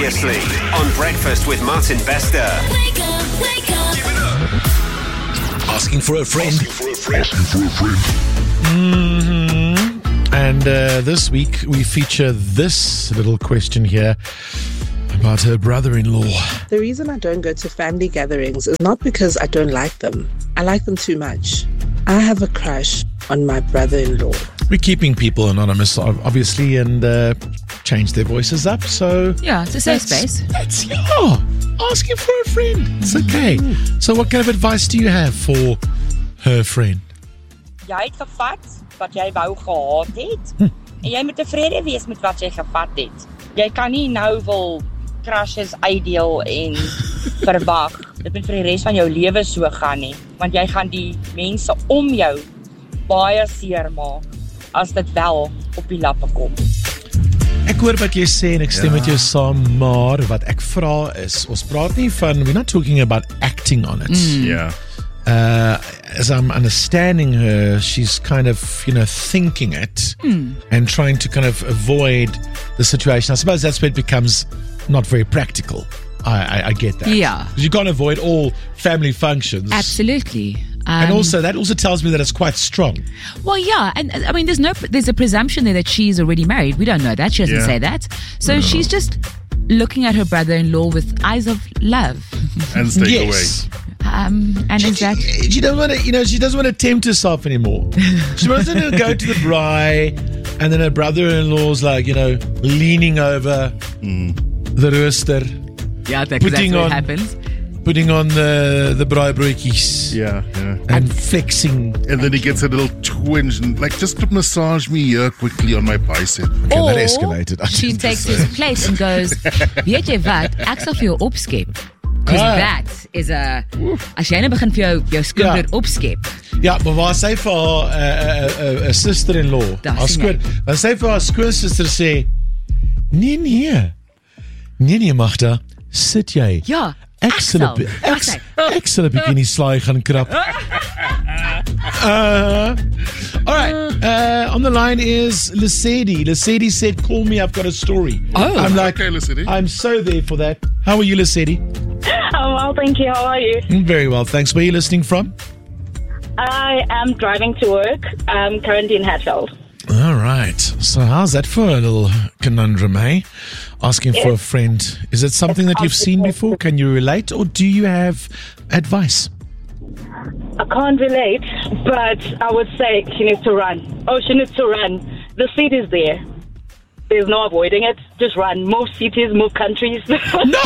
Previously on Breakfast with Martin Bester. Wake up, wake up. Give it up. Asking for a friend. And this week we feature this little question here about her brother-in-law. The reason I don't go to family gatherings is not because I don't like them. I like them too much. I have a crush on my brother-in-law. We're keeping people anonymous, obviously, and change their voices up. So Yeah, it's a safe space. That's asking for a friend. It's okay. So what kind of advice do you have for her friend? Jy het gevat wat jy wou gehad het. En jy moet tevrede wees met wat jy gevat het. Jy kan nie nou wil crushes uitdeel en verwag. Dit moet vir die res van jou lewe so gaan nie, want jy gaan die mense om jou baie seer maak as dit wel op die lappe kom. Ek hoor wat jy sê en ek stem met jou saam, maar wat ek vra is, ons praat nie van, we're not talking about acting on it. Yeah. As I'm understanding her, she's kind of, thinking it and trying to kind of avoid the situation. I suppose that's where it becomes not very practical. I get that. Yeah. Because you can't avoid all family functions. Absolutely. And that also tells me that it's quite strong. Well, yeah, and I mean, there's a presumption there that she's already married. We don't know that. She doesn't say that. So she's just looking at her brother-in-law with eyes of love. And stay away. And is that... She doesn't want to, she doesn't want to tempt herself anymore. She wants to go to the braai, and then her brother-in-law's like, leaning over the rooster, Yeah, that's what happens. putting on the braaibroodjies. Yeah. And flexing. And then he gets a little twinge and just massage me here quickly on my bicep. Okay, Or that escalated. she takes his plate and goes, weet jy wat, ek sal vir jou opskep. Because that is as jy nou begin vir jou skoonbrood opskep. Ja, maar waar sy vir haar sister-in-law, waar sy vir haar skoonsister sê, nee, Magda, sit jy. Ja, Ek sal 'n bietjie in die slaai gaan krap. All right, on the line is Lesedi. Lesedi said, call me, I've got a story. Oh. I'm like, Okay, Lesedi. I'm so there for that. How are you, Lesedi? Oh, well, thank you. How are you? Very well, thanks. Where are you listening from? I am driving to work. I'm currently in Hatfield. All right. So how's that for a little conundrum, eh? Asking for a friend. Is it something that you've seen before? Can you relate, or do you have advice? I can't relate, but I would say she needs to run. Oh, she needs to run. The seat is there. There's no avoiding it. Just run. Move cities, move countries. No!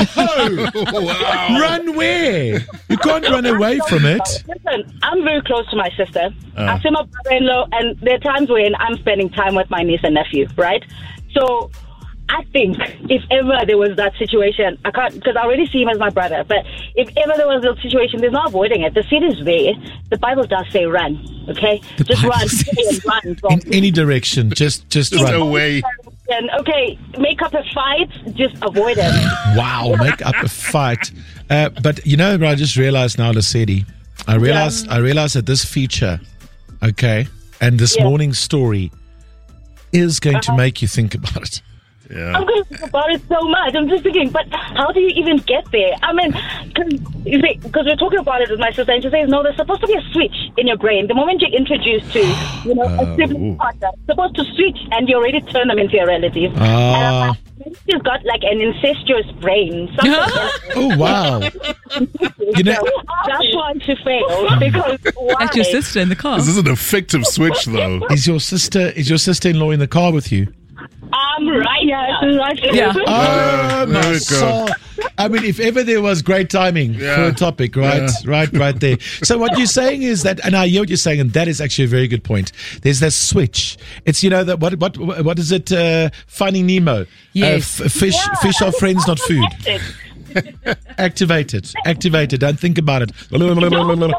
Run where? You can't run away from it. Listen, I'm very close to my sister. I see my brother-in-law, and there are times when I'm spending time with my niece and nephew, right? So I think if ever there was that situation, I can't, because I already see him as my brother, but if ever there was a situation, there's no avoiding it. The seed is there. The Bible does say run, okay? Just run. Run. In any direction, just run. Away. Okay, make up a fight, just avoid it. Wow, make up a fight. But I just realized now, Lesedi, I realized that this feature, okay, and this morning story is going to make you think about it. Yeah. I'm going to think about it so much. I'm just thinking, but how do you even get there? I mean, because we're talking about it with my sister, and she says, no, there's supposed to be a switch in your brain. The moment you're introduced to, a sibling partner, it's supposed to switch, and you already turn them into your relative. And I'm like, maybe she's got like an incestuous brain. Oh, wow. That's why she failed, because why? That's your sister in the car. This is an effective switch, though. Is your sister-in-law in the car with you? Right. Yeah. Oh, my there we go. soul. I mean, if ever there was great timing for a topic, right? Yeah. Right there. So what you're saying is that, and I hear what you're saying, and that is actually a very good point. There's that switch. It's, that what is it? Finding Nemo. Yes. Fish are friends, not food. Activate it. Don't think about it. Don't leave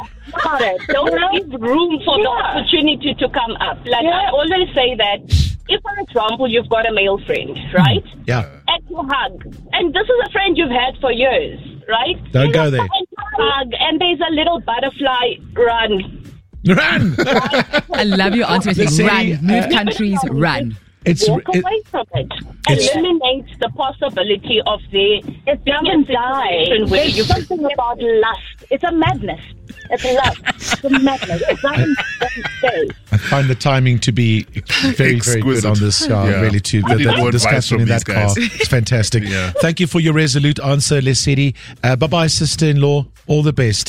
room for the opportunity to come up. Like I always say that if, for example, you've got a male friend, right? Yeah. And you hug. And this is a friend you've had for years, right? Don't go there. Hug, and there's a little butterfly, run. Run! I love your answer. See, Run. Move countries, run. walk away from it. Eliminate the possibility of the being die. Where there's something about lust. It's a madness. It's lust. It's a madness. It doesn't stay. I find the timing to be very, very good on this. Really, too. The discussion in that car is fantastic. Thank you for your resolute answer, Lesedi. Bye-bye, sister-in-law. All the best.